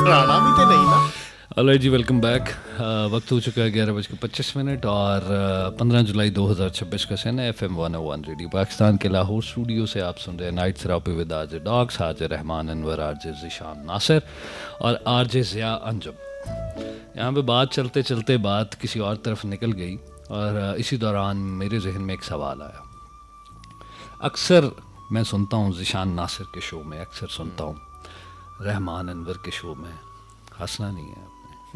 डराना भी तो नहीं ना. हेलो जी, वेलकम बैक. वक्त हो चुका है 11:25 और 15 जुलाई 2026 का सन है. FM 101 रेडियो पाकिस्तान के लाहौर स्टूडियो से आप सुन रहे हैं night therapy with RJ dogs, RJ Rahman Anwar, RJ Zeeshan Nasir और आरजे ज़िया अंजुम. यहाँ पे बात चलते चलते बात किसी और तरफ निकल गई और इसी दौरान मेरे जहन में एक सवाल आया. अक्सर मैं सुनता हूँ ज़िशान नासिर के शो में, अक्सर सुनता हूँ रहमान अनवर के शो में. हंसना नहीं है,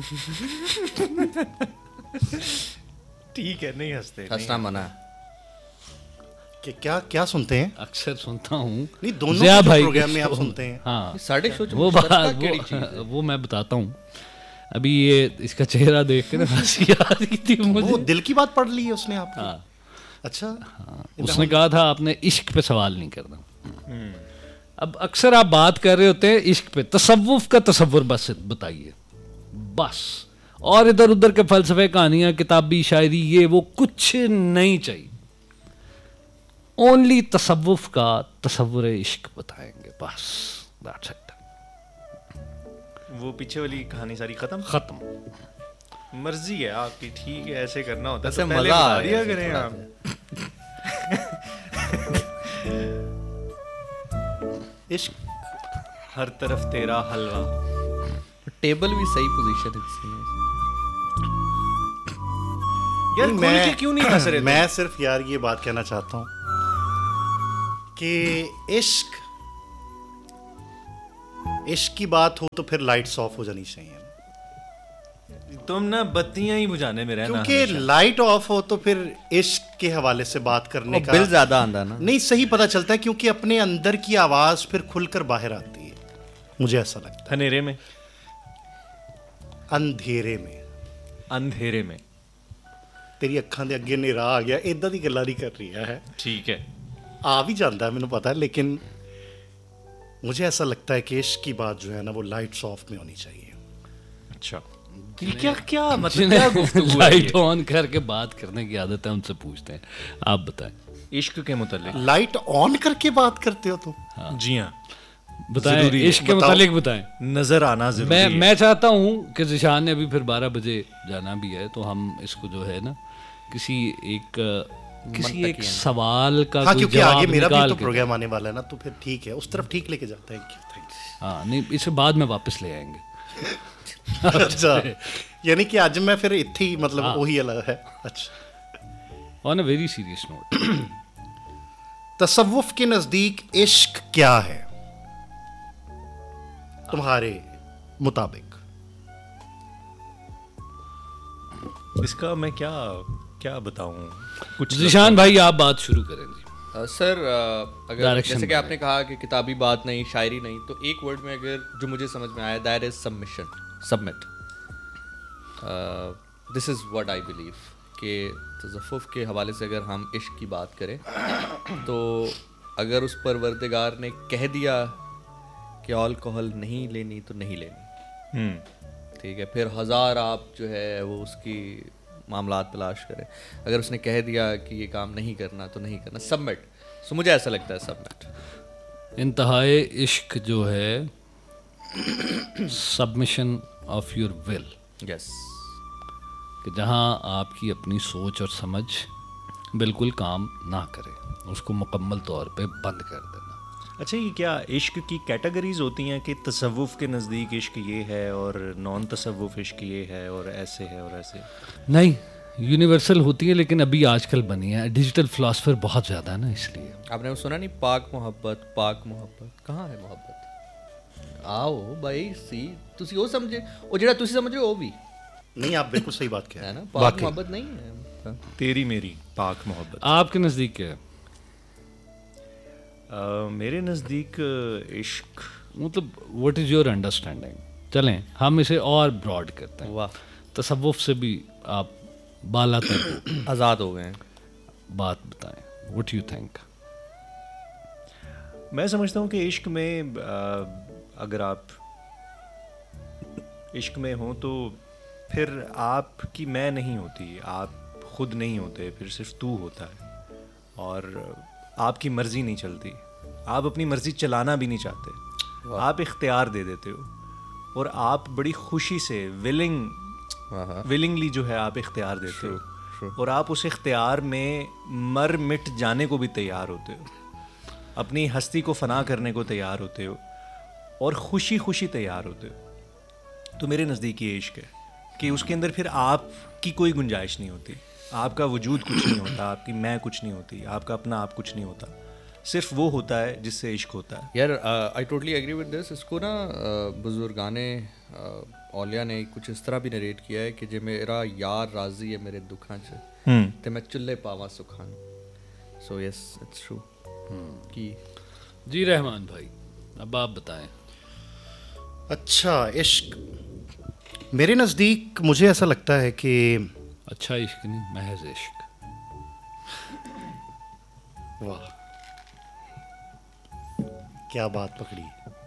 ठीक है, नहीं हंसते, हंसना मना है. कि क्या क्या सुनते हैं? अक्सर सुनता हूँ. नहीं, दोनों ज़िया के भाई प्रोग्राम में शो- आप सुनते हैं. हाँ, साढ़े शो वो बात वो मैं बताता हूँ. अभी ये इसका चेहरा देख के ना हंसी आ रही थी वो मुझे. दिल की बात पढ़ ली है उसने आपकी. हाँ, अच्छा. उसने कहा था आपने इश्क पे सवाल नहीं करना. अब अक्सर आप बात कर रहे होते हैं इश्क पे, तसव्वुफ का तसव्वुर बस बताइए बस, और इधर उधर के फलसफे, कहानियां, किताबी शायरी, ये वो कुछ नहीं चाहिए. ओनली तसव्वुफ का तसव्वुर इश्क बताएंगे बस. That's it. वो पीछे वाली कहानी सारी खत्म. मर्जी है आपकी, ठीक है, ऐसे करना होता है ऐसे तो पहले मजा बता आ दिया गया करें थोड़ा आप. इश्क हर तरफ तेरा हलवा. टेबल भी सही पोजीशन है इसमें. यार नहीं, खुल के क्यों नहीं हंस रहे? मैं सिर्फ यार ये बात कहना चाहता हूँ कि इश्क की बात हो तो फिर लाइट्स ऑफ हो जानी चाहिए, तुम ना बत्तियां ही बुझाने में रहना. क्योंकि लाइट ऑफ हो तो फिर इश्क के हवाले से बात करने का बिल ज्यादा आंदा ना. नहीं सही पता चलता है, क्योंकि अपने अंदर की आवाज फिर खुलकर बाहर आती है. मुझे ऐसा लगता है. अंधेरे में, अंधेरे में अंधेरे में. तेरी ਅੱਖਾਂ ਦੇ ਅੱਗੇ ਹਨੇਰਾ ਆ ਗਿਆ, ਇਦਾਂ ਦੀ ਗੱਲਾਂ ਨਹੀਂ ਕਰ ਰਹੀ है. ठीक है. आ भी जाता है, मैंने पता है, लेकिन मुझे ऐसा लगता है कि इश्क की बात जो है ना वो लाइट्स ऑफ में होनी चाहिए. अच्छा, ये क्या क्या मतलब क्या गुफ्तगू है लाइट ये? ऑन करके बात करने की आदत है, उनसे पूछते हैं. आप बताएं. इश्क के मुतालिक. लाइट ऑन करके बात करते हो तुम? जी हाँ, बताएं, जरूरी है. इश्क के बताओ. मुतालिक बताएं. नजर आना जरूरी है. मैं चाहता हूँ कि ज़िशान ने अभी फिर 12 बजे जाना भी है, तो हम इसको जो है ना किसी एक सवाल का हाँ, कोई क्योंकि जवाब आगे मेरा भी निकाल तो के. प्रोग्राम आने वाला है ना, तो फिर ठीक है, उस तरफ ठीक लेके जाते हैं. थैंक्स. हाँ, नहीं, इसे बाद में वापस ले आएंगे. अच्छा, यानी कि आज मैं फिर इत्थे ही मतलब वही अलग है. अच्छा. On a very serious note, तसव्वुफ के नजदीक इश्क क्या है तुम्हारे मुताबिक? इसका मैं क्या क्या बताऊं. कुछ ज़िशान भाई आप बात शुरू करें जी. सर अगर Direction जैसे कि में आपने कहा कि किताबी बात नहीं, शायरी नहीं, तो एक वर्ड में अगर जो मुझे समझ में आया, that is submission, submit. This is what I believe कि तसव्वुफ के हवाले से अगर हम इश्क की बात करें तो अगर उस परवरदिगार ने कह दिया कि अल्कोहल नहीं लेनी तो नहीं लेनी, ठीक है, फिर हज़ार आप जो है वो उसकी मामलात तलाश करें. अगर उसने कह दिया कि ये काम नहीं करना तो नहीं करना, सबमिट. सो मुझे ऐसा लगता है सबमिट. इंतहाए इश्क जो है submission of your will, yes. कि जहाँ आपकी अपनी सोच और समझ बिल्कुल काम ना करे, उसको मुकम्मल तौर पे बंद कर देना. अच्छा, ये क्या इश्क की कैटेगरीज होती हैं कि तसव्वुफ के नज़दीक इश्क ये है और नॉन तसव्वुफ इश्क ये है और ऐसे है और ऐसे? नहीं, यूनिवर्सल होती है, लेकिन अभी आजकल बनी है. डिजिटल फिलासफर बहुत ज़्यादा है ना, इसलिए. आपने वो सुना नहीं, पाक मोहब्बत, पाक मोहब्बत. कहाँ है मोहब्बत? आओ भाई सी, तुसी वो समझे, वो जेड़ा तुसी समझ रहे हो वो भी नहीं, आप बिल्कुल सही बात कह है रहे ना. हैं. पाक वाकई. मोहब्बत नहीं है. तेरी मेरी पाक मोहब्बत. आपके नज़दीक क्या है? मेरे नज़दीक इश्क, मतलब व्हाट इज़ योर अंडरस्टैंडिंग? चलें हम इसे और ब्रॉड करते हैं. वाह, तसव्वुफ से भी आप बाला तर आज़ाद हो गए हैं. बात बताएं. What you think? मैं समझता हूँ कि इश्क में अगर आप इश्क में हो तो फिर आपकी मैं नहीं होती, आप खुद नहीं होते, फिर सिर्फ तू होता है और आपकी मर्ज़ी नहीं चलती. आप अपनी मर्ज़ी चलाना भी नहीं चाहते, आप इख्तियार दे देते हो. اور آپ بڑی خوشی سے ولنگلی جو ہے آپ اختیار دیتے ہو, اور آپ اس اختیار میں مر مٹ جانے کو بھی تیار ہوتے ہو, اپنی ہستی کو فنا کرنے کو تیار ہوتے ہو, اور خوشی خوشی تیار ہوتے ہو. تو میرے نزدیک یہ عشق ہے کہ اس کے اندر پھر آپ کی کوئی گنجائش نہیں ہوتی, آپ کا وجود کچھ نہیں ہوتا, آپ کی میں کچھ نہیں ہوتی, آپ کا اپنا آپ کچھ نہیں ہوتا, صرف وہ ہوتا ہے جس سے عشق ہوتا ہے. یار I totally agree with this. اس کو نا بزرگانے اولیاء نے کچھ اس طرح بھی نریٹ کیا ہے کہ جو میرا یار راضی ہے میرے دکھاں سے تے میں چلے پاواں سکھان. سو یس اٹس ٹرو. جی رحمان بھائی اب آپ بتائیں. اچھا عشق میرے نزدیک مجھے ایسا لگتا ہے کہ اچھا عشق نہیں, محض عشق. واہ کیا بات پکڑی.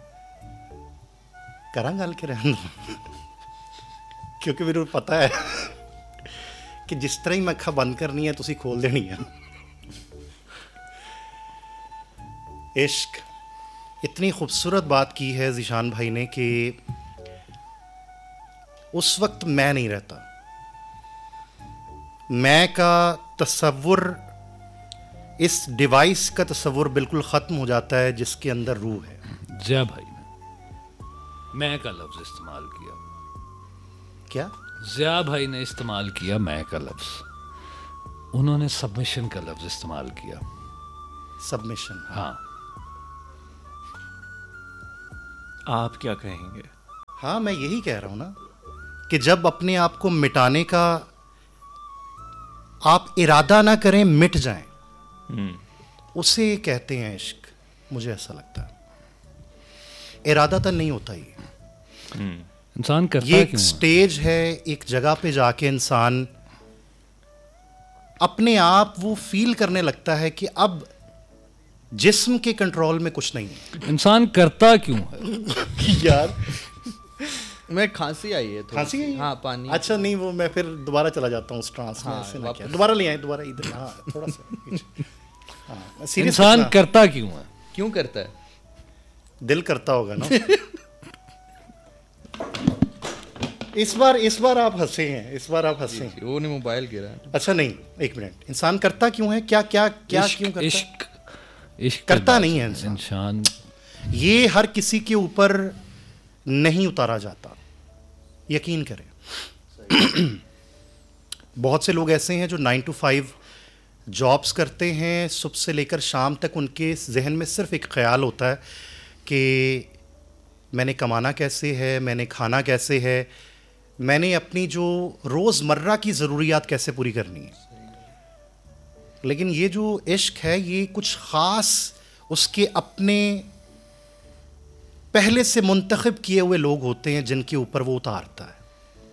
کراں گل کے رہن کیونکہ میرے پتا ہے کہ جس طرح ہی میں اکھا بند کرنی ہے تسی کھول دینی ہے. عشق اتنی خوبصورت بات کی ہے ذیشان بھائی نے کہ اس وقت میں نہیں رہتا, میں کا تصور, اس ڈیوائس کا تصور بالکل ختم ہو جاتا ہے جس کے اندر روح ہے. ضیاء بھائی نے میں کا لفظ استعمال کیا. کیا ضیاء بھائی نے استعمال کیا میں کا لفظ, انہوں نے سبمیشن کا لفظ استعمال کیا. سبمیشن. ہاں آپ کیا کہیں گے؟ ہاں میں یہی کہہ رہا ہوں نا کہ جب اپنے آپ کو مٹانے کا آپ ارادہ نہ کریں مٹ جائیں, اسے کہتے ہیں عشق. مجھے ایسا لگتا ہے ارادہ تو نہیں ہوتا, یہ انسان کرتا یہ ایک کیوں ہے؟ سٹیج ہے, ایک جگہ پہ جا کے انسان اپنے آپ وہ فیل کرنے لگتا ہے کہ اب جسم کے کنٹرول میں کچھ نہیں ہے. انسان کرتا کیوں ہے؟ یار میں کھانسی آئی ہے, کھانسی ہے؟ ہاں پانی. اچھا نہیں وہ میں پھر دوبارہ چلا جاتا ہوں اس ٹرانس میں, ایسے نہ کیا, دوبارہ لے آئیں, دوبارہ ادھر. ہاں تھوڑا سا ہاں سیریس. انسان کرتا کیوں ہے؟ کیوں کرتا ہے؟ دل کرتا ہوگا نا. اس بار آپ ہنسے ہیں, اس بار آپ ہنسے ہیں. وہ نے موبائل گرا. اچھا نہیں ایک منٹ, انسان کرتا کیوں ہے؟ کیا کیا کیا کیوں کرتا ہے؟ عشق کرتا نہیں ہے انسان. یہ ہر کسی کے اوپر نہیں اتارا جاتا, یقین کریں. بہت سے لوگ ایسے ہیں جو 9 to 5 جابس کرتے ہیں, صبح سے لے کر شام تک ان کے ذہن میں صرف ایک خیال ہوتا ہے کہ میں نے کمانا کیسے ہے, میں نے کھانا کیسے ہے, میں نے اپنی جو روز مرہ کی ضروریات کیسے پوری کرنی ہے. لیکن یہ جو عشق ہے یہ کچھ خاص اس کے اپنے پہلے سے منتخب کیے ہوئے لوگ ہوتے ہیں جن کے اوپر وہ اتارتا ہے.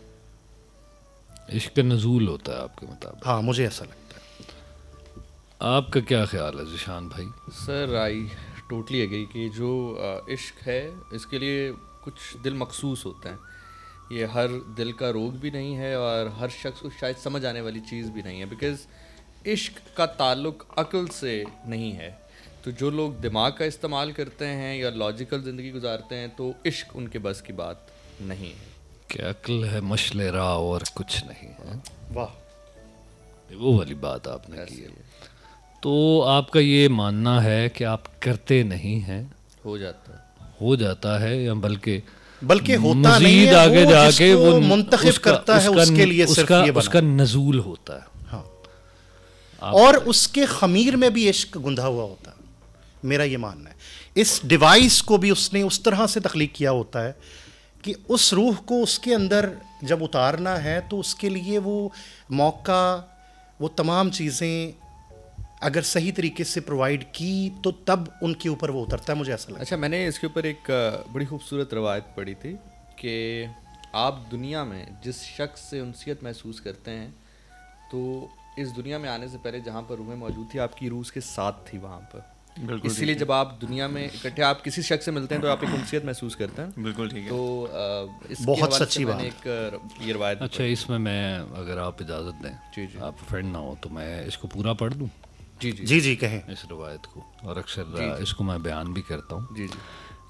عشق کا نزول ہوتا ہے آپ کے مطابق؟ ہاں مجھے ایسا لگتا ہے. آپ کا کیا خیال ہے ذیشان بھائی؟ سر آئی ٹوٹلی ایگری کہ جو عشق ہے اس کے لیے کچھ دل مخصوص ہوتا ہے. یہ ہر دل کا روگ بھی نہیں ہے اور ہر شخص کو شاید سمجھ آنے والی چیز بھی نہیں ہے, بیکاز عشق کا تعلق عقل سے نہیں ہے. تو جو لوگ دماغ کا استعمال کرتے ہیں یا لاجیکل زندگی گزارتے ہیں تو عشق ان کے بس کی بات نہیں ہے. کہ عقل ہے مشل راہ اور کچھ نہیں ہے. واہ وہ والی بات آپ نے کی ہے. تو آپ کا یہ ماننا ہے کہ آپ کرتے نہیں ہیں, ہو جاتا ہے یا بلکہ ہوتا نہیں مزید ہے, آگے وہ جا جس کے کو وہ منتخب کرتا ہے اس کے لیے صرف یہ اس کا نزول ہوتا ہے. ہاں اور اس کے خمیر میں بھی عشق گندھا ہوا ہوتا ہے. میرا یہ ماننا ہے اس ڈیوائس کو بھی اس نے اس طرح سے تخلیق کیا ہوتا ہے کہ اس روح کو اس کے اندر جب اتارنا ہے تو اس کے لیے وہ موقع, وہ تمام چیزیں اگر صحیح طریقے سے پرووائڈ کی تو تب ان کے اوپر وہ اترتا ہے. مجھے ایسا لگتا ہے. اچھا میں نے اس کے اوپر ایک بڑی خوبصورت روایت پڑھی تھی کہ آپ دنیا میں جس شخص سے انسیت محسوس کرتے ہیں تو اس دنیا میں آنے سے پہلے جہاں پر روحیں موجود تھی آپ کی روح کے ساتھ تھی وہاں پر. اسی لیے جب آپ دنیا میں اکٹھے آپ کسی شخص سے ملتے ہیں تو آپ ایک انسیت محسوس کرتے ہیں. بالکل ٹھیک ہے. تو اس بہت سچی بات. ایک یہ روایت. اچھا اس میں اگر آپ اجازت دیں, جی آپ فرینڈ نہ ہو تو میں اس کو پورا پڑھ دوں. جی جی جی جی کہیں. اس روایت کو, اور اکثر اس کو میں بیان بھی کرتا ہوں. جی جی.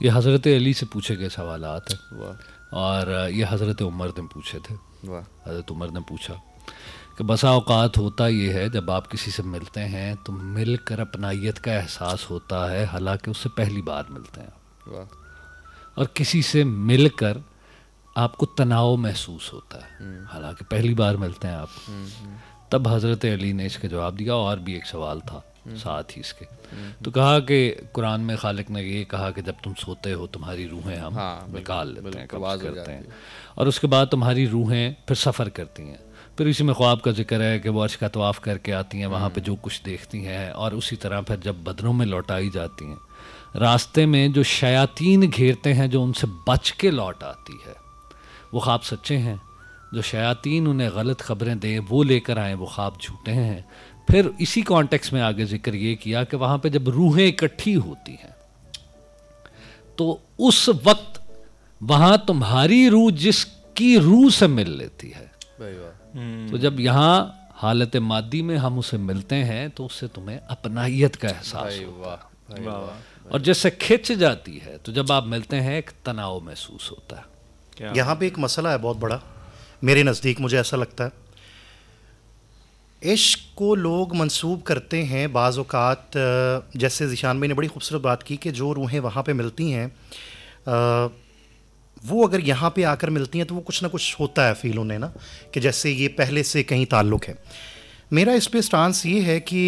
یہ حضرت علی سے پوچھے گئے سوالات ہیں، اور یہ حضرت عمر نے پوچھے تھے. حضرت عمر نے پوچھا کہ بسا اوقات ہوتا یہ ہے جب آپ کسی سے ملتے ہیں تو مل کر اپنائیت کا احساس ہوتا ہے حالانکہ اس سے پہلی بار ملتے ہیں، اور کسی سے مل کر آپ کو تناؤ محسوس ہوتا ہے حالانکہ پہلی بار ملتے ہیں آپ. تب حضرت علی نے اس کا جواب دیا. اور بھی ایک سوال تھا ساتھ ہی اس کے، تو کہا کہ قرآن میں خالق نے یہ کہا کہ جب تم سوتے ہو تمہاری روحیں ہم نکال لیتے ہیں، قبض کرتے ہیں، اور اس کے بعد تمہاری روحیں پھر سفر کرتی ہیں. پھر اسی میں خواب کا ذکر ہے کہ وہ عرش کا طواف کر کے آتی ہیں، وہاں پہ جو کچھ دیکھتی ہیں، اور اسی طرح پھر جب بدنوں میں لوٹائی جاتی ہیں، راستے میں جو شیاطین گھیرتے ہیں جو ان سے بچ کے لوٹ آتی ہے، وہ خواب سچے ہیں. جو شیاطین انہیں غلط خبریں دیں وہ لے کر آئیں، وہ خواب جھوٹے ہیں. پھر اسی کانٹیکس میں آگے ذکر یہ کیا کہ وہاں پہ جب روحیں اکٹھی ہوتی ہیں تو اس وقت وہاں تمہاری روح جس کی روح سے مل لیتی ہے. تو جب یہاں حالت مادی میں ہم اسے ملتے ہیں تو اس سے تمہیں اپنائیت کا احساس ہوتا ہے، اور جس سے کھچ جاتی ہے تو جب آپ ملتے ہیں ایک تناؤ محسوس ہوتا ہے. یہاں پہ ایک مسئلہ ہے بہت بڑا میرے نزدیک، مجھے ایسا لگتا ہے عشق کو لوگ منسوب کرتے ہیں بعض اوقات، جیسے ذیشان بھائی نے بڑی خوبصورت بات کی کہ جو روحیں وہاں پہ ملتی ہیں وہ اگر یہاں پہ آ کر ملتی ہیں تو وہ کچھ نہ کچھ ہوتا ہے فیل انہیں نا، کہ جیسے یہ پہلے سے کہیں تعلق ہے. میرا اس پہ سٹانس یہ ہے کہ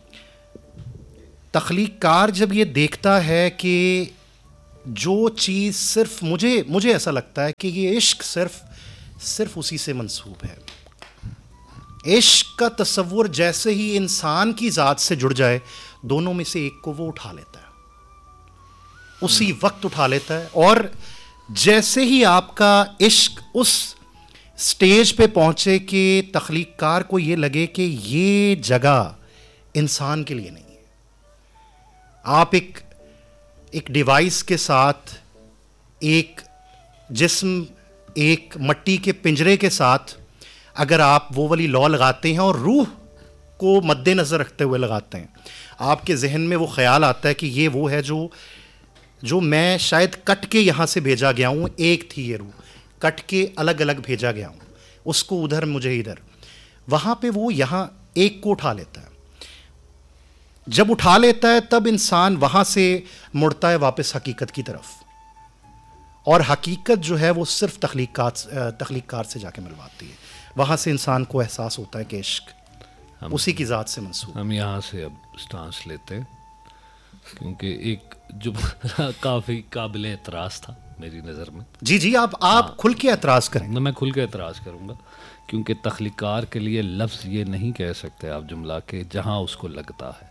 تخلیق کار جب یہ دیکھتا ہے کہ جو چیز صرف مجھے ایسا لگتا ہے کہ یہ عشق صرف اسی سے منسوب ہے. عشق کا تصور جیسے ہی انسان کی ذات سے جڑ جائے دونوں میں سے ایک کو وہ اٹھا لیتا ہے، اسی وقت اٹھا لیتا ہے. اور جیسے ہی آپ کا عشق اس سٹیج پہ پہنچے کہ تخلیق کار کو یہ لگے کہ یہ جگہ انسان کے لیے نہیں ہے، آپ ایک ڈیوائس کے ساتھ، ایک جسم، ایک مٹی کے پنجرے کے ساتھ اگر آپ وہ والی لا لگاتے ہیں اور روح کو مد نظر رکھتے ہوئے لگاتے ہیں، آپ کے ذہن میں وہ خیال آتا ہے کہ یہ وہ ہے جو میں شاید کٹ کے یہاں سے بھیجا گیا ہوں. ایک تھی یہ روح، کٹ کے الگ الگ بھیجا گیا ہوں، اس کو ادھر مجھے ادھر. وہاں پہ وہ یہاں ایک کو اٹھا لیتا ہے. جب اٹھا لیتا ہے تب انسان وہاں سے مڑتا ہے واپس حقیقت کی طرف، اور حقیقت جو ہے وہ صرف تخلیق کار سے جا کے ملواتی ہے. وہاں سے انسان کو احساس ہوتا ہے کہ عشق اسی کی ذات سے منسوب. ہم یہاں سے اب سٹانس لیتے ہیں کیونکہ ایک جو کافی قابل اعتراض تھا میری نظر میں. جی آپ کھل کے اعتراض کریں. میں کھل کے اعتراض کروں گا کیونکہ تخلیق کار کے لیے لفظ یہ نہیں کہہ سکتے آپ جملہ کہ جہاں اس کو لگتا ہے،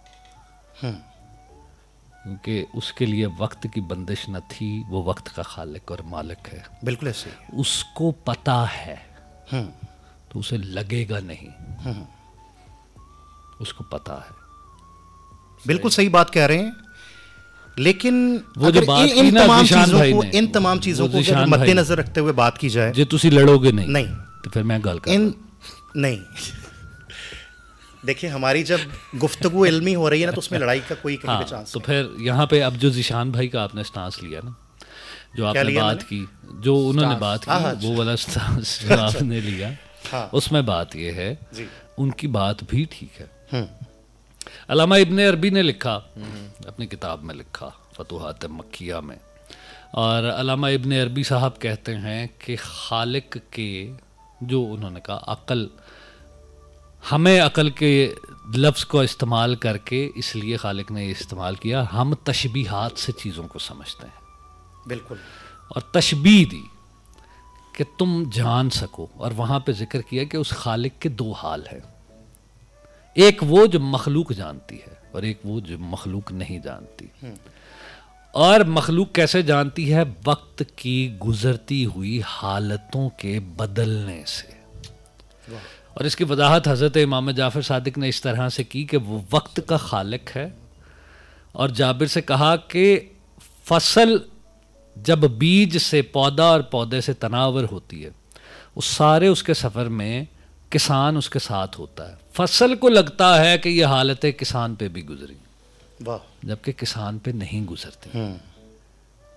کیونکہ اس کے لیے وقت کی بندش نہ تھی. وہ وقت کا خالق اور مالک ہے. بالکل ایسے ہی. اس کو پتہ ہے تو اسے لگے گا نہیں، اس کو پتہ ہے. بالکل صحیح بات کہہ رہے ہیں. لیکن وہ جو بات کی نا ان تمام چیزوں کو اگر مد نظر رکھتے ہوئے بات کی جائے جی تسی لڑو گے نہیں تو پھر میں گل کروں نہیں. دیکھیں ہماری جب گفتگو علمی ہو رہی ہے نا تو اس میں لڑائی کا کوئی کہیں پہ چانس. تو پھر یہاں پہ اب جو ذیشان بھائی کا آپ نے سٹانس لیا نا، جو آپ نے بات کی، جو انہوں نے بات کی، وہ والا سٹانس جو آپ نے لیا، اس میں بات یہ ہے ان کی بات بھی ٹھیک ہے. علامہ ابن عربی نے لکھا اپنی کتاب میں، لکھا فتوحات مکیہ میں، اور علامہ ابن عربی صاحب کہتے ہیں کہ خالق کے جو انہوں نے کہا عقل، ہمیں عقل کے لفظ کو استعمال کر کے اس لیے خالق نے یہ استعمال کیا، ہم تشبیہات سے چیزوں کو سمجھتے ہیں. بالکل. اور تشبیہ دی کہ تم جان سکو، اور وہاں پہ ذکر کیا کہ اس خالق کے دو حال ہیں، ایک وہ جو مخلوق جانتی ہے اور ایک وہ جو مخلوق نہیں جانتی. اور مخلوق کیسے جانتی ہے؟ وقت کی گزرتی ہوئی حالتوں کے بدلنے سے. اور اس کی وضاحت حضرت امام جعفر صادق نے اس طرح سے کی کہ وہ وقت کا خالق ہے، اور جابر سے کہا کہ فصل جب بیج سے پودا اور پودے سے تناور ہوتی ہے، اس سارے اس کے سفر میں کسان اس کے ساتھ ہوتا ہے. فصل کو لگتا ہے کہ یہ حالتیں کسان پہ بھی گزری، جبکہ کسان پہ نہیں گزرتی.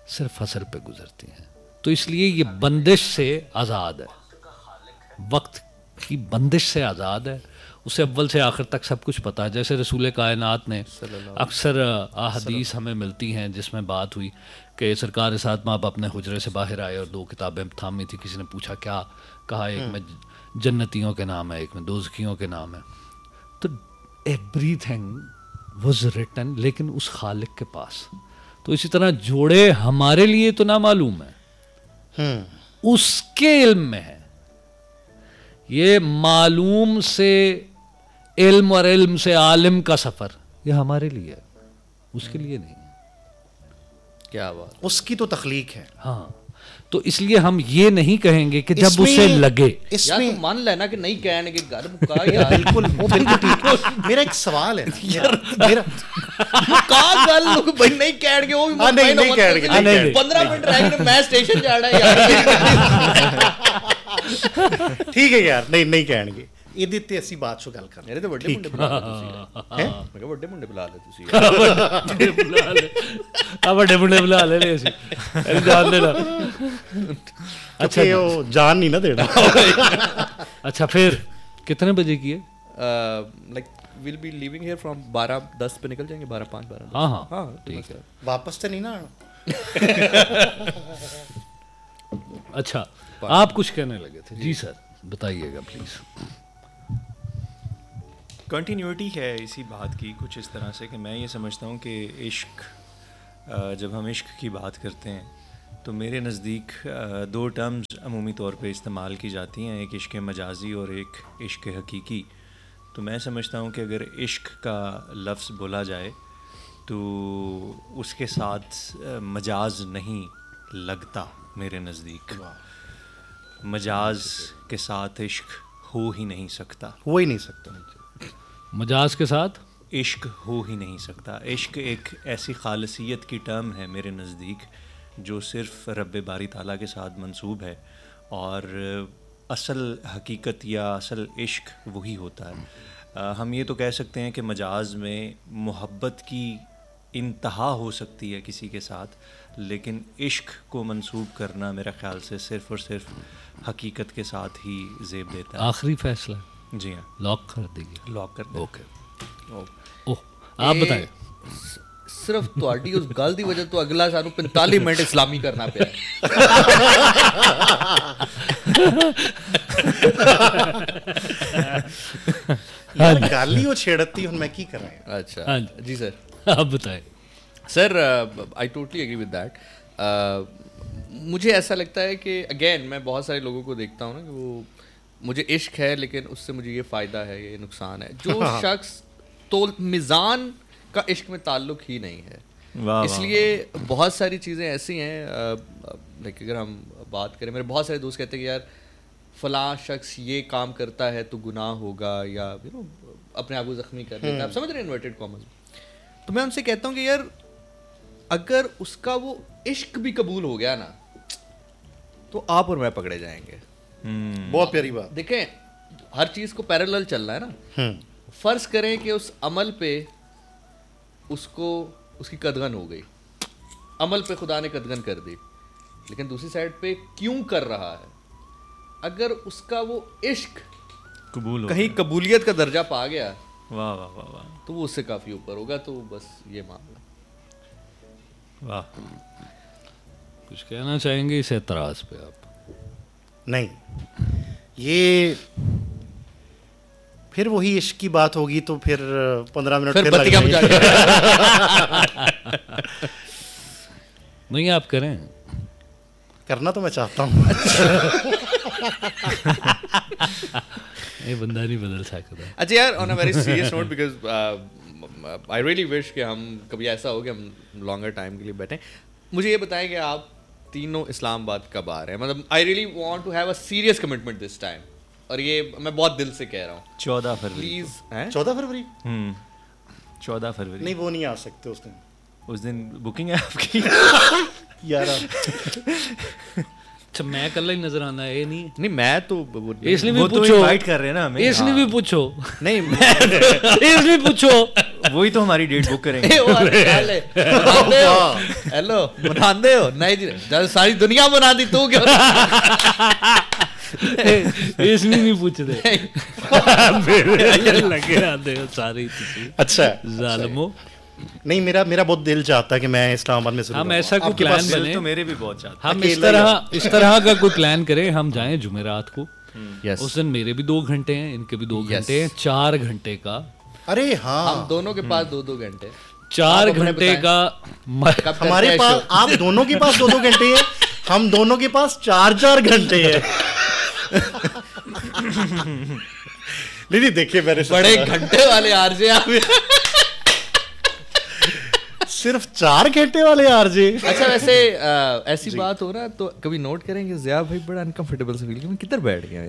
صرف حسر پہ گزرتی ہیں. تو اس لیے یہ بندش سے آزاد ہے, وقت کی بندش سے آزاد ہے, اسے اول سے آخر تک سب کچھ پتہ ہے. جیسے رسول کائنات نے اکثر احادیث ہمیں ملتی ہیں جس میں بات ہوئی کہ سرکار ساتھ ماں اپنے حجرے سے باہر آئے اور 2 کتابیں تھامی تھی. کسی نے پوچھا کیا, کہا ایک میں جنتیوں کے نام ہے, ایک میں دوزخیوں کے نام ہے. تو ایوری تھنگ واز ریٹن, لیکن اس خالق کے پاس. تو اسی طرح جوڑے ہمارے لیے تو نامعلوم ہے, اس کے علم میں ہے. یہ معلوم سے علم اور علم سے عالم کا سفر یہ ہمارے لیے ہے, اس کے لیے نہیں. کیا بات, اس کی تو تخلیق ہے. ہاں, تو اس لیے ہم یہ نہیں کہیں گے کہ جب اسے لگے. اس یار میں تو مان لینا کہ نہیں کہنے کے گھر مکا یار. بالکل ٹھیک ہے. میرا ایک سوال ہے میرا مکا گل لوگ بھائی نہیں کہنے کے, وہ بھی نہیں کہنے گے. 15 منٹ رہ گئے, میں اسٹیشن جا رہا یار. ٹھیک ہے یار, نہیں کہیں گے. ਇਹਦੇ ਤੇ ਅਸੀਂ ਬਾਅਦ ਚੋਂ ਗੱਲ ਕਰਾਂਗੇ. ਮੇਰੇ ਤੇ ਵੱਡੇ ਮੁੰਡੇ ਬੁਲਾ ਲੈ ਤੁਸੀਂ, ਹੈ ਮੈਂ ਕਿਹਾ ਵੱਡੇ ਮੁੰਡੇ ਬੁਲਾ ਲੈ ਤੁਸੀਂ. ਵੱਡੇ ਮੁੰਡੇ ਬੁਲਾ ਲੈ ਲੈ ਅਸੀਂ ਜਾਣ ਦੇਣਾ. ਅੱਛਾ ਉਹ ਜਾਨ ਨਹੀਂ ਨਾ ਦੇਣਾ. اچھا پھر کتنے بجے کی ہے؟ Like well be living hair from 12:10 پہ نکل جائیں گے, 12:05 12. ہاں ہاں ٹھیک ہے. واپس تو نہیں نا آنا. اچھا آپ کچھ کہنے لگے تھے. جی سر بتائیے گا پلیز. کنٹینیوٹی ہے اسی بات کی کچھ اس طرح سے کہ میں یہ سمجھتا ہوں کہ عشق, جب ہم عشق کی بات کرتے ہیں تو میرے نزدیک 2 ٹرمز عمومی طور پہ استعمال کی جاتی ہیں, ایک عشق مجازی اور ایک عشق حقیقی. تو میں سمجھتا ہوں کہ اگر عشق کا لفظ بولا جائے تو اس کے ساتھ مجاز نہیں لگتا میرے نزدیک. مجاز کے ساتھ عشق ہو ہی نہیں سکتا. ہو ہی نہیں سکتا. مجاز کے ساتھ عشق ہو ہی نہیں سکتا. عشق ایک ایسی خالصیت کی ٹرم ہے میرے نزدیک جو صرف رب باری تعالیٰ کے ساتھ منسوب ہے, اور اصل حقیقت یا اصل عشق وہی ہوتا ہے. ہم یہ تو کہہ سکتے ہیں کہ مجاز میں محبت کی انتہا ہو سکتی ہے کسی کے ساتھ, لیکن عشق کو منسوب کرنا میرا خیال سے صرف اور صرف حقیقت کے ساتھ ہی زیب دیتا ہے. آخری فیصلہ جی ہاں, لاک کر دیجیے. لاک کر دیں. اوکے آپ بتائیں. صرف تہاڈی اس گل دی وجہ تو اگلا سانو 45 منٹ اسلامی کرنا پیا. گل ہی وہ چھیڑتی ہوں میں کی کراں. اچھا جی سر آپ بتائیں. سر I totally agree with that. مجھے ایسا لگتا ہے کہ اگین میں بہت سارے لوگوں کو دیکھتا ہوں نا کہ وہ مجھے عشق ہے لیکن اس سے مجھے یہ فائدہ ہے, یہ نقصان ہے. جو شخص تو میزان کا عشق میں تعلق ہی نہیں ہے, اس لیے بہت ساری چیزیں ایسی ہیں. لائک اگر ہم بات کریں, میرے بہت سارے دوست کہتے ہیں کہ یار فلاں شخص یہ کام کرتا ہے تو گناہ ہوگا, یا اپنے آپ کو زخمی کر دیتا ہے. آپ سمجھ رہے ہیں انورٹڈ کامز. تو میں ان سے کہتا ہوں کہ یار اگر اس کا وہ عشق بھی قبول ہو گیا نا تو آپ اور میں پکڑے جائیں گے. بہت پیاری بات. دیکھیں ہر چیز کو پیرالل چلنا ہے نا. فرض کریں کہ اس عمل پہ اس کو اس کی قدغن ہو گئی, عمل پہ خدا نے قدغن کر دی, لیکن دوسری سائڈ پہ کیوں کر رہا ہے, اگر اس کا وہ عشق قبول ہو کہیں قبولیت کا درجہ پا گیا واہ واہ واہ واہ تو وہ اس سے کافی اوپر ہوگا. تو بس یہ معاملہ. واہ. کچھ کہنا چاہیں گے اس اعتراض پہ آپ؟ نہیں, یہ پھر وہی عشق کی بات ہوگی تو پھر 15 منٹ پھر بتیاں بجا کے نہیں آپ کریں. کرنا تو میں چاہتا ہوں. یہ بندہ نہیں بدل سکتا. اچھا یار آن a very serious note, because I really وش کہ ہم کبھی ایسا ہو کہ ہم لانگر ٹائم کے لیے بیٹھیں. مجھے یہ بتائیں کہ آپ تینوں اسلام آباد کب آ رہے ہیں؟ مطلب I really want to have a serious commitment this time, اور یہ میں بہت دل سے کہہ رہا ہوں. 14 فروری پلیز. 14 فروری 14 فروری نہیں, وہ نہیں آ سکتے اس دن. اس دن بکنگ ہے آپ کی؟ یار اچھا میں اکلا ہی نظر آنا ہے یہ نہیں میں تو اس لیے بھی وہ تو پوچھو انوائٹ کر رہے ہیں نا ہمیں. اس لیے بھی پوچھو نہیں اس لیے پوچھو وہی تو ہماری ڈیٹ بک کریں گے. ہیلو بناندے ہو نہیں جی ساری دنیا بنا دی تو کیوں اس لیے نہیں پوچھتے لگے آتے ہو سارے اچھا ظالمو. نہیں میرا بہت دل چاہتا ہے کہ میں اسلام آباد میں ضرور ہم آؤں. ایسا کوئی پلان بنے تو میرے بھی بہت چاہتے. ہم اس طرح کا کوئی پلان کریں ہم جائیں جمعرات کو. اس دن میرے بھی 2 گھنٹے ہیں ان کے بھی 2 گھنٹے ہیں 4 گھنٹے کا. ارے ہاں ہم دونوں کے پاس 2 گھنٹے 4 گھنٹے کا ہمارے پاس آپ دونوں کے پاس 2 گھنٹے ہیں ہم دونوں کے پاس 4 گھنٹے ہیں. نہیں دیکھیے میرے بڑے گھنٹے والے آر جے آپ صرف 4 گھنٹے والے آر جے. اچھا ویسے ایسی بات ہو رہا ہے تو کبھی نوٹ کریں گے ضیاء بھائی بڑا انکمفرٹیبل سے فیل کدھر بیٹھ گیا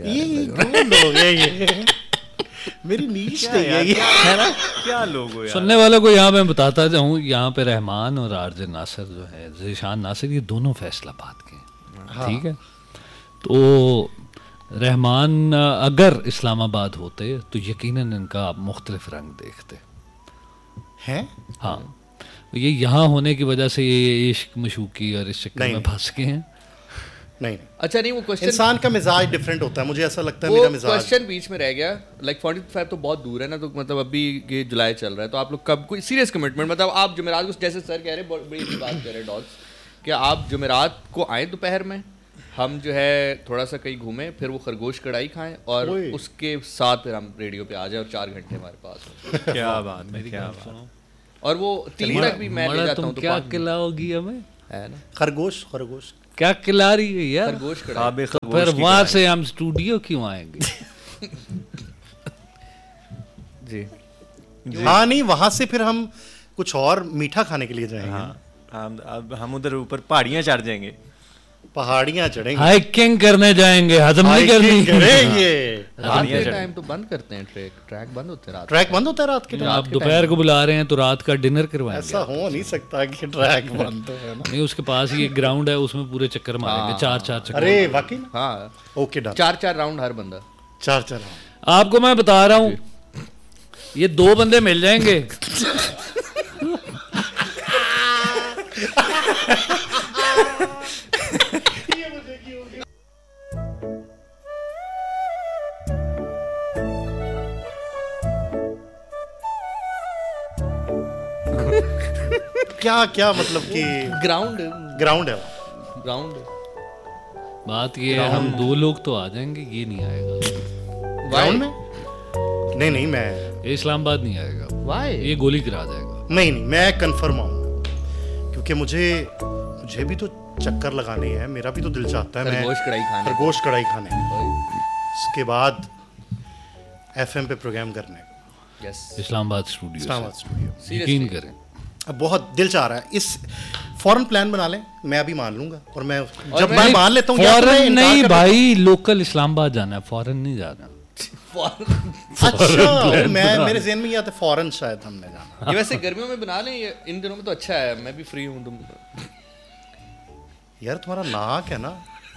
میری نیچ نہیں ہے کیا لوگ ہو یار. سننے والوں کو یہاں میں بتاتا جاؤں یہاں پہ رحمان اور آر جے ناصر جو ہے ذیشان ناصر یہ دونوں فیصلہ باد کے ہیں. ٹھیک ہے تو رحمان اگر اسلام آباد ہوتے تو یقیناً ان کا آپ مختلف رنگ دیکھتے ہیں. ہاں یہ یہاں ہونے کی وجہ سے یہ عشق مشوقی اور اس چکر میں پھنس گئے ہیں. نہیں اچھا نہیں وہ کوشچن انسان کا مزاج ڈفرینٹ ہوتا ہے مجھے ایسا لگتا ہے وہ میرا مزاج کوشچن بیچ میں رہ گیا لائک 45 تو بہت دور ہے نا تو مطلب ابھی یہ جولائی چل رہا ہے تو آپ لوگ کب کوئی سیریس کمٹمنٹ مطلب آپ جمعرات کو جیسے سر کہہ رہے بڑی بات کہہ رہے ڈاگس کہ آپ جمعرات کو آئیں دوپہر میں ہم جو ہے تھوڑا سا کہیں گھومیں پھر وہ خرگوش کڑھائی کھائیں اور اس کے ساتھ پھر ہم ریڈیو پہ آ جائیں اور 4 گھنٹے ہمارے پاس ہو. کیا بات ہے کیا بات. اور وہ 3 تک بھی میں لے جاتا ہوں تو کیا کھلاؤگی ہمیں ہے نا خرگوش کیا کھلا رہی ہے یار خرگوش کڑھائی پھر وہاں سے ہم اسٹوڈیو کیوں آئیں گے. جی ہاں نہیں وہاں سے پھر ہم کچھ اور میٹھا کھانے کے لیے جائیں گے. اب ہم ادھر اوپر پہاڑیاں چڑھ جائیں گے پہاڑیاں چڑھیں گے ہائکنگ کرنے جائیں گے ہضم نہیں کرنی کریں گے. رات کے ٹائم تو بند کرتے ہیں ٹریک بند ہوتے ہیں رات ٹریک بند ہوتا ہے رات کے ٹائم. آپ دوپہر کو بلا رہے ہیں تو رات کا ڈنر کروائیں گے. ایسا ہو نہیں سکتا کہ ٹریک بند ہو ہے نا. نہیں اس کے پاس یہ گراؤنڈ ہے اس میں پورے چکر ماریں گے 4 چکر. ارے واقعی ہاں اوکے ڈن 4 راؤنڈ ہر بندہ 4 آپ کو میں بتا رہا ہوں یہ 2 بندے مل جائیں گے کیا مطلب کہ گراؤنڈ گراؤنڈ ہے بات یہ ہے ہم 2 لوگ تو آ جائیں گے یہ نہیں آئے گا گراؤنڈ میں. نہیں میں یہ اسلام آباد نہیں آئے گا یہ گولی کرا جائے گا. نہیں میں کنفرم آؤں کیونکہ مجھے بھی تو چکر لگانے ہیں میرا بھی تو دل چاہتا ہے میں خرگوش کڑھائی کھانے اس کے بعد FM پہ پروگرام کرنے اسلام آباد اسٹوڈیو یقین کریں اب بہت دل چاہ رہا ہے اس فوراً پلان بنا لیں میں ابھی مان لوں گا اور میں جب میں مان لیتا ہوں فوراً نہیں بھائی لوکل اسلام آباد جانا ہے فوراً نہیں جانا. اچھا میرے ذہن میں یہ آتا ہے فوراً شاید ہم نے جانا. یہ ویسے گرمیوں میں بنا لیں ان دنوں میں تو اچھا ہے میں بھی فری ہوں. یار تمہارا ناک ہے نا.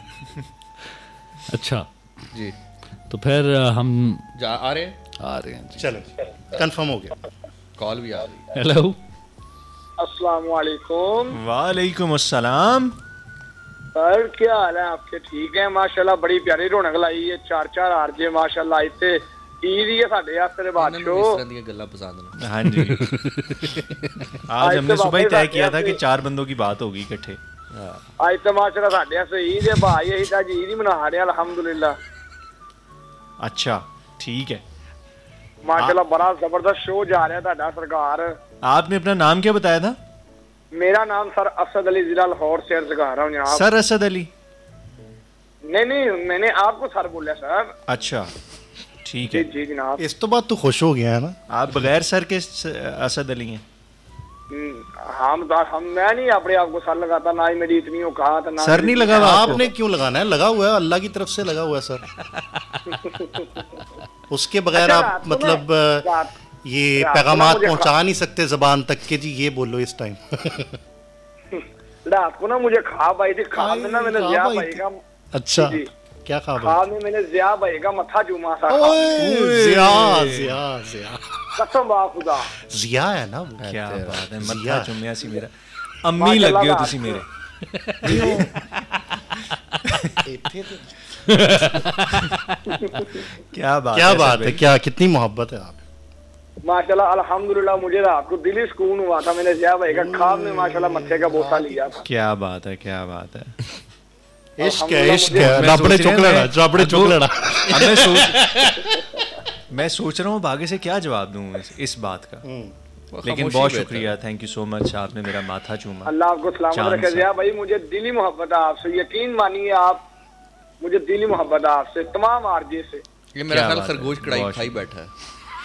اچھا جی تو پھر ہم آ رہے ہیں. چلو کنفرم ہو گیا. کال بھی آ رہی. ہیلو السلام علیکم. وعلیکم السلام. سر کیا حال ہے آپ کے؟ ٹھیک ہے ماشاءاللہ بڑی پیاری رونق لائی ہے 4 آر جے ماشاءاللہ اتنے عید ہی ہے ساڈے واسطے بادشاہ. اس طرح دی گلاں پسند نے. ہاں جی آج ہم نے صبح ہی طے کیا تھا کہ 4 بندوں کی بات ہوگی اکٹھے. آج تو ماشاءاللہ ساڈے واسطے عید ہے بھائی اسی طرح عید ہی منا رہے ہیں الحمدللہ. اچھا ٹھیک ہے ماشاءاللہ بڑا زبردست شو جا رہا ہے تہاڈا سرکار. آپ نے اپنا نام کیا بتایا تھا؟ میرا نام سر اسد علی ضلع لاہور سے عرض کر رہا ہوں جناب. سر اسد علی؟ نہیں میں نے آپ کو سر بولیا سر. اچھا ٹھیک ہے. جی جناب. اس تو بات تو خوش ہو گیا ہے نا. آپ بغیر سر کے اسد علی ہیں؟ ہم میں نہیں اپنے آپ کو سر لگاتا نہ ہی میری اتنی اوقات. سر نہیں لگا آپ نے کیوں لگانا ہے؟ لگا ہوا ہے اللہ کی طرف سے لگا ہوا ہے سر. اس کے بغیر آپ مطلب یہ پیغامات پہنچا نہیں سکتے زبان تک کہ جی یہ بولو اس ٹائم. رات کو نا مجھے خواب آئی تھی. خواب میں نا میں نے ضیاء بھائی کا اچھا کیا خواب ہے؟ خواب میں میں نے ضیاء بھائی کا متھا چوما تھا. ضیاء قسم با خدا ضیاء ہے نا وہ. کیا بات ہے, متھا چومیا سی میرا. امی لگ گئے ہو تسی میرے. کیا بات ہے, کیا کتنی محبت ہے آپ. ماشاءاللہ الحمدللہ مجھے رات کو دلی سکون ہوا تھا. میں نے ضیاء بھائی کا خواب میں ماشاءاللہ متھے کا بوسہ لیا تھا. کیا بات ہے, کیا بات ہے. عشق ہے, عشق ہے. رابڑے چک لینا. میں سوچ رہا ہوں باغے سے کیا جواب دوں اس بات کا, لیکن بہت شکریہ, تھینک یو سو مچ, آپ نے میرا ماتھا چوما. اللہ آپ کو سلامت رکھے. ضیاء بھائی مجھے دلی محبت ہے آپ سے, یقین مانیے آپ, مجھے دلی محبت ہے آپ سے, تمام آر جے سے. یہ میرا خیال خرگوش کڑائی کھائی بیٹھا ہے.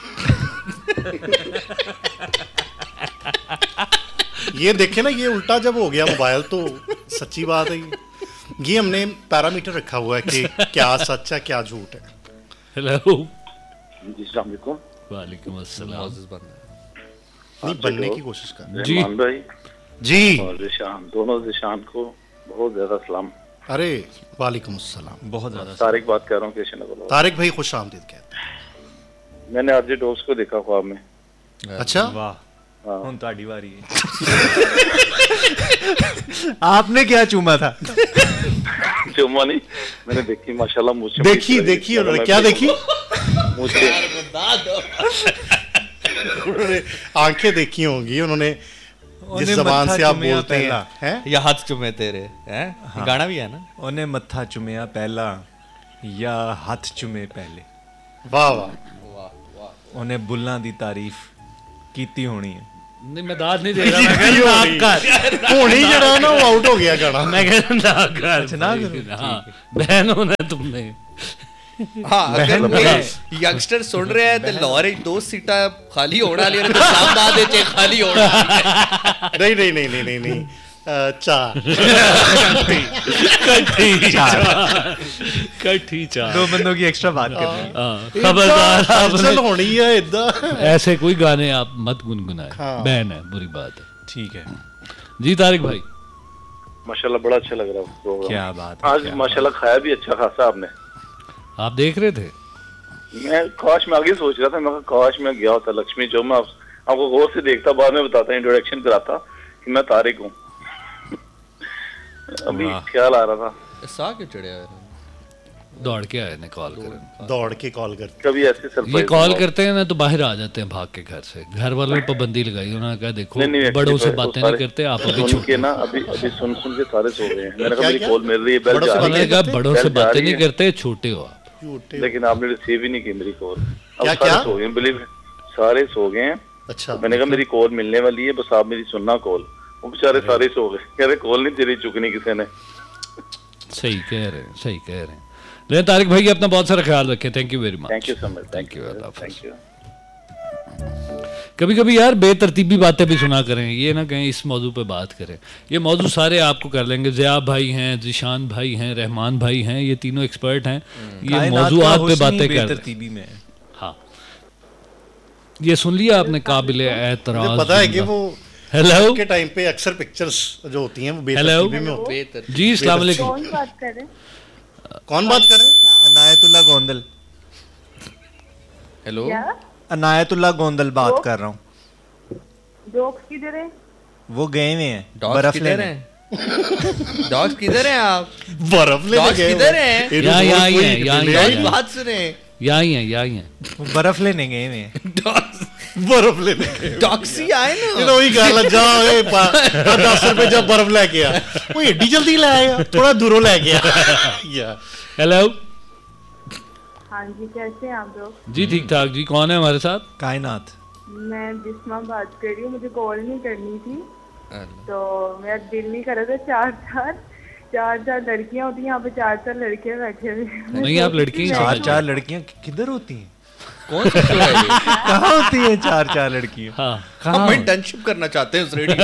یہ دیکھیں نا, یہ الٹا جب ہو گیا موبائل تو سچی بات ہے. یہ ہم نے پیرامیٹر رکھا ہوا ہے کہ کیا سچ ہے کیا جھوٹ ہے. ہیلو جی السلام علیکم. وعلیکم السلام. نہیں بننے کی کوشش کر رہے جی رحمان بھائی جی. اور ذیشان, دونوں ذیشان کو بہت زیادہ سلام. ارے وعلیکم السلام. بہت زیادہ. طارق بات کر رہا ہوں کیشن نگر. طارق بھائی خوش آمدید کہتے ہیں. میں نے آر جے ڈوگس کو دیکھا خواب میں. اچھا واہ, ہوں تہاڈی واری ہے. آپ نے کیا چوما تھا؟ چوما نہیں, میں نے دیکھی ماشاءاللہ مجھ دیکھی انہوں نے کیا دیکھی, انہوں نے آنکھیں دیکھی ہوں گی, انہوں نے جس زبان سے آپ بولتے ہیں. یا ہاتھ چومے تیرے, گانا بھی ہے نا, انہیں متھا چومیا پہلا یا ہاتھ چومے پہلے. واہ واہ. انہیں بلاں دی تعریف کیتی ہونی ہے. نہیں میں داد نہیں دے رہا, ہونی جڑا ہے نا وہ آؤٹ ہو گیا گانا. میں بہن ہونا تم نے. ہاں اگر کوئی ینگسٹر سن رہے ہیں تو لاہور 2 سیٹاں خالی ہونے والی ہیں, اسلام آباد خالی ہونا. نہیں چار کٹھی چار, 2 بندوں کی ایکسٹرا بات کرنی. خبردار ہونی ہے ادھر. ایسے کوئی گانے آپ مت گنگنائیں, بہن ہے, بری بات ہے. ٹھیک ہے جی طارق بھائی ماشاءاللہ بڑا اچھا لگ رہا ہے. کیا بات ہے. آج ماشاءاللہ کھایا بھی اچھا خاصا آپ نے. آپ دیکھ رہے تھے؟ میں کاش میں آگے سوچ رہا تھا, میں کاش میں گیا ہوتا لکشمی چوک میں, آپ کو غور سے دیکھتا, بعد میں بتاتا, انٹروڈکشن کراتا کہ میں طارق ہوں. ابھی خیال آ رہا تھا. سا کیوں چڑھیا ہے؟ دوڑ کے آئے نا کال کریں, دوڑ کے کال کرتے. کبھی ایسے یہ سرپرائز کال کرتے ہیں نا تو باہر آ جاتے ہیں بھاگ کے گھر سے. گھر والوں نے پابندی لگائی, انہوں نے کہا دیکھو بڑوں سے باتیں نہیں کرتے, آپ ابھی سن کے نا, ابھی سن کے سارے سو گئے ہیں. میں نے کہا میری کال مل رہی ہے, بیل جا رہی ہے. بڑوں سے باتیں نہیں کرتے, چھوٹے ہو آپ. لیکن آپ نے ریسیو ہی نہیں کی میری کال. اب سارے سو گئے, بلیو سارے سو گئے ہیں. اچھا میں نے کہا میری کال ملنے والی ہے, بس آپ میری سننا کال. وہ بیچارے سارے سو گئے, کہہ رہے کال نہیں تیری چکنی کسی نے. صحیح کہہ رہے ہیں. لیکن طارق بھائی اپنا بہت سارا خیال رکھیں. Thank you very much. Thank you so much. Thank you, اللہ حافظ. Thank you. کبھی کبھی یار بے ترتیبی باتیں بھی سنا کریں, یہ نہ کہیں اس موضوع پہ بات کریں. یہ موضوع سارے آپ کو کر لیں گے. ضیاء بھائی ہیں, ذیشان بھائی ہیں, رحمان بھائی ہیں, یہ تینوں ایکسپرٹ ہیں. یہ موضوعات پہ باتیں کر ترتیبی میں. ہاں یہ سن لیا آپ نے, قابل اعتراض. پتا ہے کہ وہ ہیلو کے ٹائم پہ اکثر پکچرز جو ہوتی ہیں وہ بے ہیلو ترتیبی میں ہوتی ہیں. جی السلام علیکم. کون بات کر رہے ہیں؟ عنایت اللہ گوندل. ہیلو عنایت اللہ گوندل بات کر رہا ہوں. ڈاگس کدھر ہیں؟ وہ گئے ہوئے ہیں ڈاگس کدھر ہیں؟ ڈاگس کدھر ہیں آپ؟ برف لے ڈاگس کدھر ہیں؟ یہاں بات سنیں, یہاں ہی ہیں. وہ برف لینے گئے ہوئے ہیں. برف لینے گئے. ڈاگسی آئے نا, وہی گل جا 10 روپے جب برف لے کے آ, وہ ایڈی جلدی لے آیا, تھوڑا دوروں لے کے آ. ہیلو ہاں جی, کیسے ہیں آپ لوگ؟ جی ٹھیک ٹھاک. جی کون ہے ہمارے ساتھ؟ کائنات. میں بسما بات کر رہی ہوں. مجھے کال نہیں کرنی تھی تو میرا دل نہیں کر رہا تھا. چار لڑکیاں ہوتی ہیں یہاں پہ, 4 لڑکے بیٹھے ہوئے. نہیں آپ لڑکی 4 لڑکیاں کدھر ہوتی ہیں؟ کون سا شو ہے یہ؟ کہاں ہوتی ہیں 4 لڑکیاں؟ ہاں ہم انٹرنشپ کرنا چاہتے ہیں اس ریڈیو.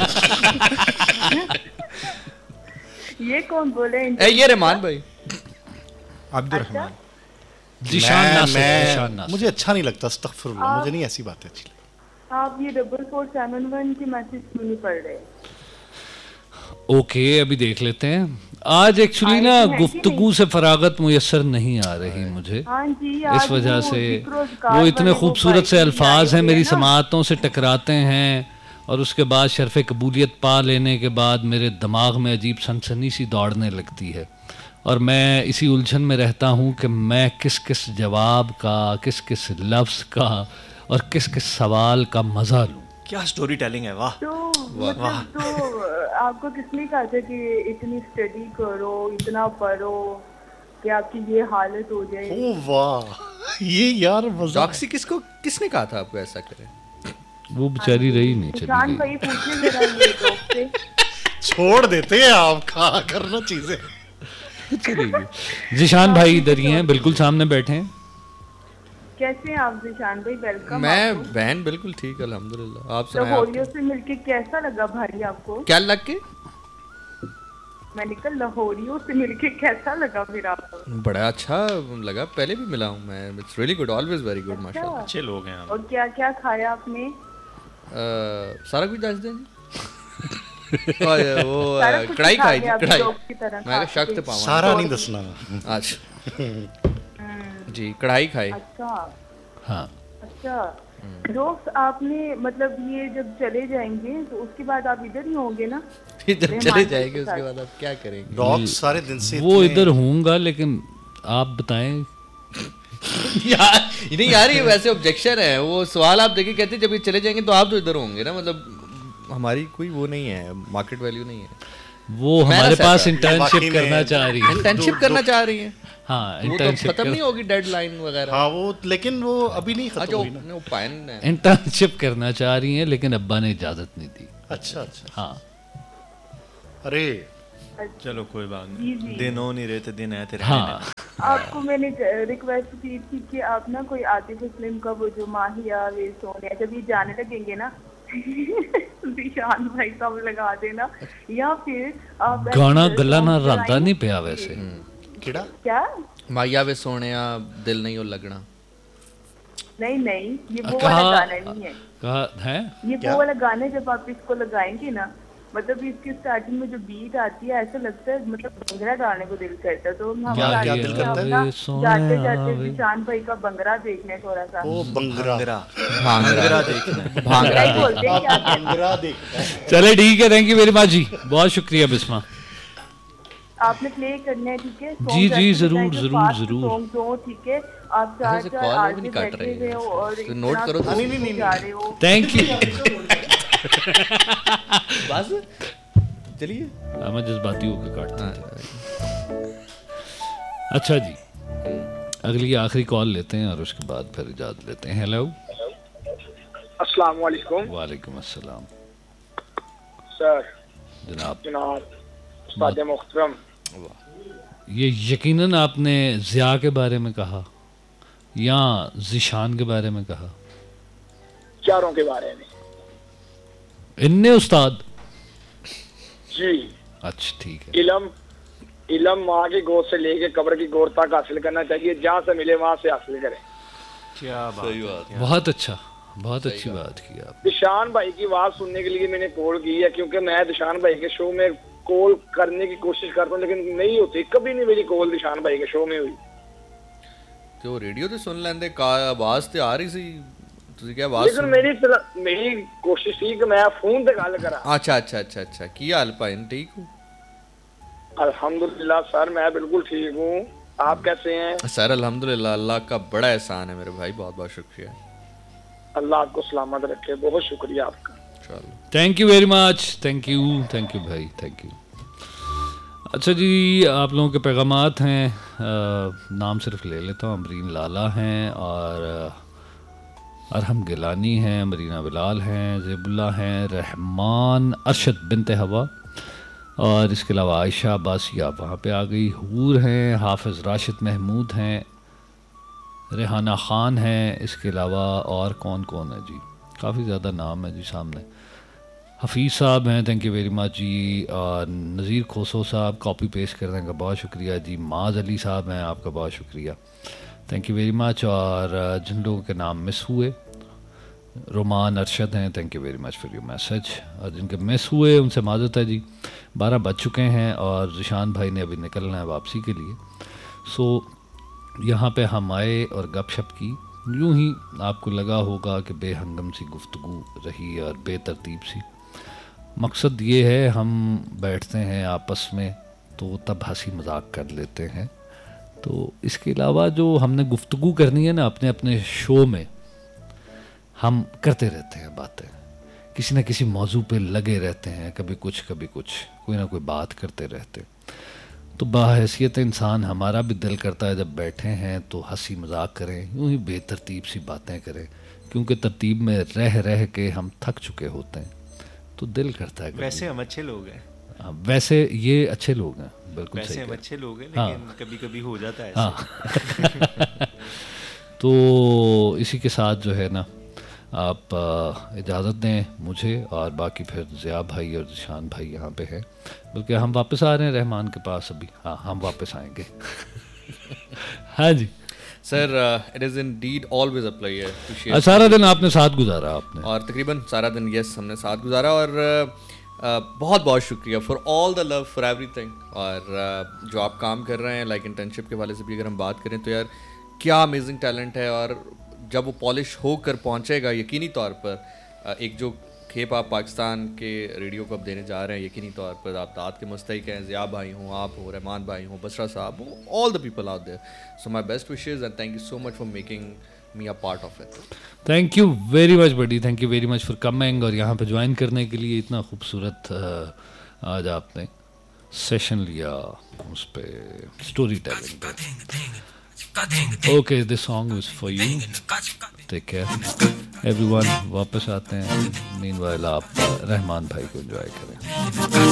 یہ کون بولے؟ یہ رحمان بھائی. عبد الرحمان. مجھے اچھا نہیں لگتا, استغفر اللہ, مجھے نہیں ایسی باتیں اچھی لگتی. آپ یہ 4471 کی میسج کیوں نہیں پڑھ رہے؟ اوکے ابھی دیکھ لیتے ہیں. آج ایکچولی نا گفتگو سے فراغت میسر نہیں آ رہی مجھے، ہاں جی، اس وجہ سے وہ اتنے خوبصورت سے الفاظ ہیں میری سماعتوں سے ٹکراتے ہیں، اور اس کے بعد شرف قبولیت پا لینے کے بعد میرے دماغ میں عجیب سنسنی سی دوڑنے لگتی ہے، اور میں اسی الجھن میں رہتا ہوں کہ میں کس کس جواب کا، کس کس لفظ کا اور کس کس سوال کا مزہ لوں. کیا سٹوری ٹیلنگ ہے، واہ. تو مطلب تو آپ کو کس نے کہا تھا کہ اتنی اسٹڈی کرو، اتنا پڑھو کہ آپ کی یہ حالت ہو جائے؟ او واہ، یہ یار مزہ. ڈاکسی کس نے کہا تھا آپ کو ایسا کرے؟ وہ بیچاری رہی نہیں، چلی شان گئی. بھائی پوچھیں ذرا یہ دوست سے. چھوڑ دیتے ہیں آپ کھا کرنا چیزیں. چلی گئی. ذیشان بھائی ادھر ہی ہیں، بالکل سامنے بیٹھے ہیں. کیسے ہیں آپ ذیشان بھائی؟ ویلکم. میں بہن بالکل ٹھیک الحمدللہ. آپ سنائیں. لاہوریوں سے مل کے کیسا لگا بھائی آپ کو؟ کیا لگ کے؟ میں نے کہا لاہوریوں سے مل کے کیسا لگا پھر آپ کو؟ بڑا اچھا لگا، پہلے بھی ملا ہوں میں. It's really good, always very good ماشاءاللہ. اچھے لوگ ہیں آپ. اور کیا کیا کھایا آپ نے؟ سارا کچھ دس دیں جی. وہ کڑھائی کھائی تھی، کڑھائی. میں شک پاؤں سارا نہیں دسنا. اچھا جی، کڑھائی کھائی. اچھا ہاں اچھا. دوست آپ نے مطلب یہ جب چلے جائیں گے تو اس کے بعد آپ ادھر ہی ہوں گے نا؟ جب چلے جائیں گے اس کے بعد آپ کیا کریں گے؟ ڈاگ سارے دن سے وہ ادھر ہوں گا، لیکن آپ بتائیں. نہیں یار، یہ ویسے آبجیکشن ہے. وہ سوال آپ دیکھیں، کہتے ہیں جب یہ چلے جائیں گے تو آپ تو ادھر ہوں گے نا. مطلب ہماری کوئی وہ نہیں ہے، مارکیٹ ویلیو نہیں ہے. وہ ہمارے پاس انٹرنشپ کرنا چاہ رہی ہیں. انٹرنشپ کرنا چاہ رہی ہیں. ہاں وہ تو ختم نہیں ہوگی ڈیڈ لائن وغیرہ. ہاں وہ، لیکن وہ ابھی نہیں ختم ہوئی نا. انٹرنشپ کرنا چاہ رہی ہیں، لیکن ابا نے اجازت نہیں دی. اچھا اچھا. ہاں ارے چلو کوئی بات نہیں، دن ہو نہیں رہے تھے، دن آئے تھے. ہاں. آپ کو میں نے ریکویسٹ کی تھی کہ آپ نا کوئی عاطف اسلم کا وہ جو ماہیا وے سونیا جب یہ جانے لگیں گے نا ذیشان بھائی سب لگا دینا، یا پھر آپ گانا گلا نہ راندا نہیں پیا ویسے. کیا مایا وے سونیا دل نہیں ہو لگنا. نہیں یہ وہ والا گانا نہیں ہے. کہا ہے یہ وہ والا گانا جب آپ اس کو لگائیں گے نا، مطلب اس کی سٹارٹنگ میں جو بیٹ آتی ہے ایسا لگتا ہے مطلب بنگڑا گانے کو دل کرتا ہے. تو ہم جاتے جاتے ذیشان بھائی کا بنگڑا دیکھنے تھوڑا سا. بھانگڑا دیکھنا. چلے ٹھیک ہے. تھینک یو ویری مچ جی، بہت شکریہ بسما. آپ نے پلے کرنا ہے ٹھیک ہے؟ جی جی ضرور ضرور ضرور. ٹھیک ہے. آپ چار آگے بیٹھے ہوئے ہو اور نوٹ کرو. جا رہے ہو. Thank you. بس چلیے، میں جذباتی ہو کے کاٹتا ہوں. اچھا جی، اگلی آخری کال لیتے ہیں اور اس کے بعد پھر اجازت لیتے ہیں. ہیلو، السلام علیکم. وعلیکم السلام. سر جناب استاد محترم، یہ یقیناً آپ نے ضیاء کے بارے میں کہا یا ذیشان کے بارے میں کہا؟ چاروں کے بارے میں. ان استاد جی. اچھا ٹھیک ہے. علم ماں کی گود سے لے کے قبر کی گود تک حاصل کرنا چاہیے، جہاں سے ملے وہاں سے حاصل کریں. کیا بات. بہت اچھا، بہت اچھی بات کی آپ. ذیشان بھائی کی آواز سننے کے لیے میں نے کال کی ہے، کیونکہ میں ذیشان بھائی کے شو میں کال کرنے کی کوشش کرتا ہوں لیکن نہیں ہوتی. کبھی نہیں میری کال ذیشان بھائی کے شو میں ہوئی. تو ریڈیو تے سن لیندے، آواز تے آ رہی سی. تسی کیا آواز لیکن میری کوشش تھی کہ میں فون تے گل کراں. اچھا کی حال پائیں؟ ٹھیک ہوں الحمدللہ سر، میں بالکل ٹھیک ہوں. آپ کیسے ہیں؟ سر الحمدللہ، اللہ کا بڑا احسان ہے میرے بھائی. بہت بہت شکریہ. اللہ آپ کو سلامت رکھے. بہت شکریہ آپ کا. Thank you very much. Thank you بھائی، تھینک یو. اچھا جی، آپ لوگوں کے پیغامات ہیں. نام صرف لے لیتا ہوں. امرین لالا ہیں اور ارحم گیلانی ہیں، مرینا بلال ہیں، زیب اللہ ہیں، رحمان ارشد بنت ہوا، اور اس کے علاوہ عائشہ عباسیہ وہاں پہ آ گئی، حور ہیں، حافظ راشد محمود ہیں، ریحانہ خان ہیں. اس کے علاوہ اور کون ہے جی؟ کافی زیادہ نام ہے جی سامنے. حفیظ صاحب ہیں، تھینک یو ویری مچ جی. اور نذیر کھوسو صاحب کاپی پیسٹ کرنے کا بہت شکریہ جی. معاذ علی صاحب ہیں، آپ کا بہت شکریہ، تھینک یو ویری مچ. اور جن لوگوں کے نام مس ہوئے رومان ارشد ہیں, thank you very much for your message. اور جن کے مس ہوئے ان سے معذرت ہے جی. 12 بج چکے ہیں اور ذیشان بھائی نے ابھی نکلنا ہے واپسی کے لیے. سو یہاں پہ ہم آئے اور گپ شپ کی. یوں ہی آپ کو لگا ہوگا کہ بے ہنگم سی گفتگو رہی اور بے ترتیب سی. مقصد یہ ہے ہم بیٹھتے ہیں آپس میں تو تب ہنسی مذاق کر لیتے ہیں. تو اس کے علاوہ جو ہم نے گفتگو کرنی ہے نا اپنے اپنے شو میں, ہم کرتے رہتے ہیں باتیں, کسی نہ کسی موضوع پہ لگے رہتے ہیں, کبھی کچھ کوئی نہ کوئی بات کرتے رہتے. تو باحیثیت انسان ہمارا بھی دل کرتا ہے جب بیٹھے ہیں تو ہنسی مذاق کریں, یوں ہی بے ترتیب سی باتیں کریں, کیونکہ ترتیب میں رہ کے ہم تھک چکے ہوتے ہیں. تو دل کرتا ہے. ویسے ہم اچھے لوگ ہیں. ویسے یہ اچھے لوگ ہیں, بالکل ویسے صحیح. ہم اچھے لوگ ہیں لیکن کبھی کبھی ہو جاتا ہے ہاں. تو اسی کے ساتھ جو ہے نا آپ اجازت دیں مجھے, اور باقی پھر ضیاء بھائی اور ذیشان بھائی یہاں پہ ہیں, بلکہ ہم واپس آ رہے ہیں رحمان کے پاس ابھی. ہاں ہم واپس آئیں گے. ہاں جی سر, it is indeed always a player to share. سارا دن آپ نے ساتھ گزارا, آپ نے, اور تقریباً سارا دن یس ہم نے ساتھ گزارا, اور بہت بہت شکریہ for all the love for every thing. اور جو آپ کام کر رہے ہیں لائک انٹرنشپ کے حوالے سے بھی اگر ہم بات کریں تو یار کیا امیزنگ ٹیلنٹ ہے, اور جب وہ پالش ہو کر پہنچے گا یقینی طور پر ایک جو کھیپ آپ پاکستان کے ریڈیو کو اب دینے جا رہے ہیں, یقینی طور پر آپ داد کے مستحق ہیں. ضیاء بھائی ہوں, آپ ہو, رحمان بھائی ہوں, بشرا صاحب ہوں, آل the people out there. So my best wishes and thank you so much for making me a part of it. Thank you very much body, thank you very much for coming, اور یہاں پہ join کرنے کے لیے. اتنا خوبصورت آج آپ نے سیشن لیا اس پہ اسٹوری ٹیلنگ پہ. Okay, this song is for you, take care every one. واپس آتے ہیں, مین وائل آپ رحمان بھائی کو انجوائے کریں.